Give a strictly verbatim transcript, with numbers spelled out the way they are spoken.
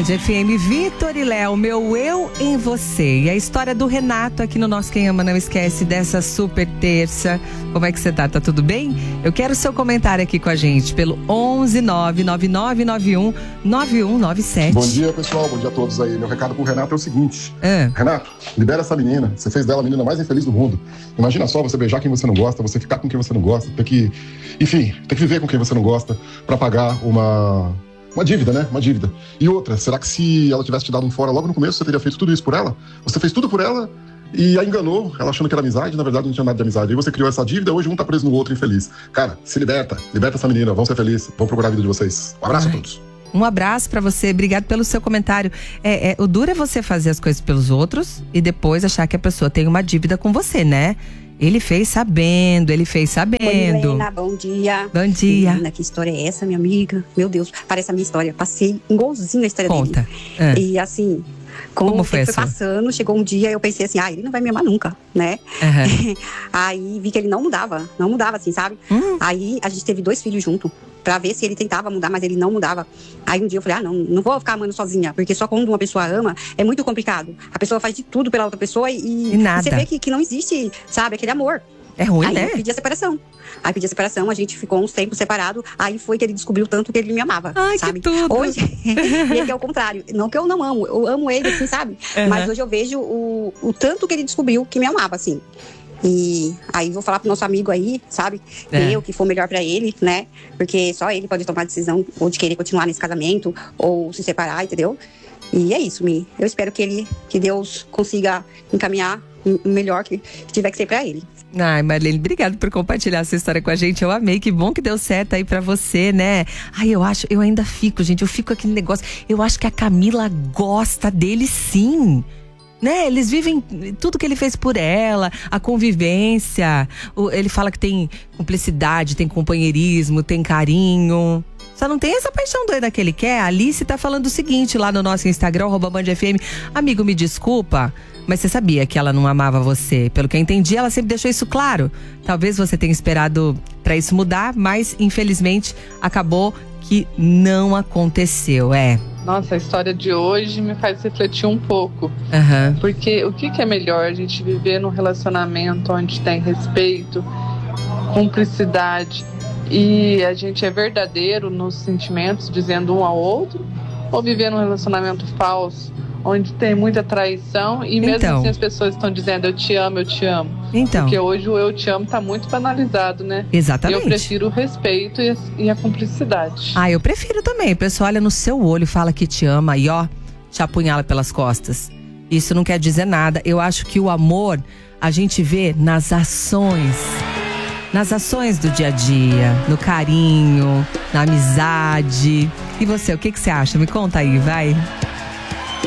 F M, Vitor e Léo, meu eu em você. E a história do Renato aqui no nosso Quem Ama Não Esquece dessa super terça. Como é que você tá? Tá tudo bem? Eu quero o seu comentário aqui com a gente pelo onze nove nove nove nove um nove um nove sete. Bom dia, pessoal. Bom dia a todos aí. Meu recado pro Renato é o seguinte. Ah. Renato, libera essa menina. Você fez dela a menina mais infeliz do mundo. Imagina só você beijar quem você não gosta, você ficar com quem você não gosta, ter que, enfim, ter que viver com quem você não gosta pra pagar uma... Uma dívida, né? Uma dívida. E outra, será que se ela tivesse te dado um fora logo no começo, você teria feito tudo isso por ela? Você fez tudo por ela e a enganou, ela achando que era amizade, na verdade não tinha nada de amizade. Aí você criou essa dívida, hoje um tá preso no outro infeliz. Cara, se liberta, liberta essa menina, vão ser felizes, vão procurar a vida de vocês. Um abraço Ai. a todos. Um abraço pra você, obrigado pelo seu comentário. É, é, o duro é você fazer as coisas pelos outros e depois achar que a pessoa tem uma dívida com você, né? Ele fez sabendo, ele fez sabendo. Oi, Helena, bom dia. Bom dia. Helena, que história é essa, minha amiga? Meu Deus, parece a minha história. Passei igualzinho a história Conta. dele. É. E assim, como, como o foi, tempo foi passando, chegou um dia eu pensei assim, ah, ele não vai me amar nunca, né? Uhum. Aí vi que ele não mudava, não mudava assim, sabe? Uhum. Aí a gente teve dois filhos junto, pra ver se ele tentava mudar, mas ele não mudava. Aí um dia eu falei, ah, não, não vou ficar amando sozinha, porque só quando uma pessoa ama, é muito complicado. A pessoa faz de tudo pela outra pessoa e, e, nada. e você vê que, que não existe, sabe, aquele amor. É ruim, aí né? Aí eu pedi a separação. Aí pedi a separação, a gente ficou uns tempos separados. Aí foi que ele descobriu tanto que ele me amava, Ai, sabe? Que tudo. Hoje, ele é o contrário. Não que eu não amo, eu amo ele, assim, sabe? Uhum. Mas hoje eu vejo o, o tanto que ele descobriu que me amava, assim. E aí vou falar pro nosso amigo aí, sabe? É. Eu, que for melhor pra ele, né? Porque só ele pode tomar a decisão ou de querer continuar nesse casamento ou se separar, entendeu? E é isso, Mi. Eu espero que ele, que Deus consiga encaminhar o melhor que, que tiver que ser pra ele. Ai, Marlene, obrigado por compartilhar essa história com a gente. Eu amei, que bom que deu certo aí pra você, né? Ai, eu acho, eu ainda fico, gente, eu fico aquele negócio. Eu acho que a Camila gosta dele sim. Né? Eles vivem tudo que ele fez por ela, a convivência. O, ele fala que tem cumplicidade, tem companheirismo, tem carinho. Só não tem essa paixão doida que ele quer. A Alice tá falando o seguinte lá no nosso Instagram, arroba Band F M. Amigo, me desculpa, mas você sabia que ela não amava você? Pelo que eu entendi, ela sempre deixou isso claro. Talvez você tenha esperado pra isso mudar, mas infelizmente acabou que não aconteceu, é. Nossa, a história de hoje me faz refletir um pouco. Uhum. Porque o que, que é melhor? A gente viver num relacionamento onde tem respeito, cumplicidade e a gente é verdadeiro nos sentimentos, dizendo um ao outro? Ou viver num relacionamento falso, onde tem muita traição e mesmo então. assim as pessoas estão dizendo eu te amo, eu te amo. Então. Porque hoje o eu te amo tá muito banalizado, né? Exatamente. Eu prefiro o respeito e a, e a cumplicidade. Ah, eu prefiro também. A pessoa olha no seu olho, fala que te ama e ó, te apunhala pelas costas. Isso não quer dizer nada. Eu acho que o amor a gente vê nas ações. Nas ações do dia a dia, no carinho, na amizade. E você, o que, que você acha? Me conta aí, vai.